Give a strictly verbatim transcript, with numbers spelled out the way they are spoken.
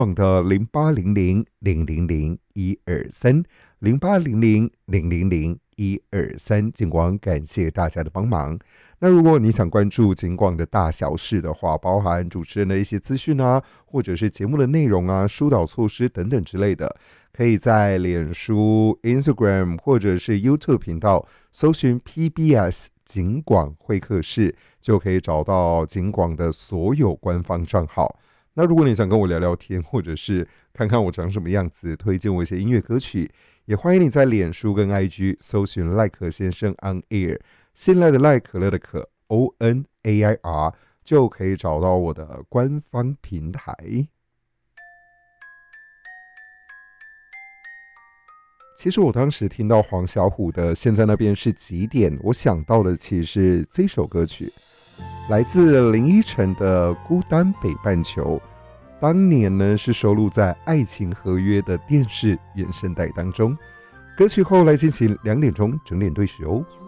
的零八零零零零零一二三零八零零零零零一二三，警广感谢大家的帮忙。那如果你想关注警广的大小事的话，包含主持人的一些资讯啊，或者是节目的内容啊、疏导措施等等之类的，可以在脸书、Instagram 或者是 YouTube 频道搜寻 P B S 警广会客室，就可以找到警广的所有官方账号。那如果你想跟我聊聊天，或者是看看我长什么样子，推荐我一些音乐歌曲，也欢迎你在脸书跟 I G 搜寻赖可先生 on air， 信赖的赖，可乐的可 O N A I R， 就可以找到我的官方平台。其实我当时听到黄小琥的现在那边是几点，我想到的其实是这首歌曲，来自林依晨的《孤单北半球》，当年呢是收录在《爱情合约》的电视原声带当中。歌曲后来进行两点钟整点对时哦。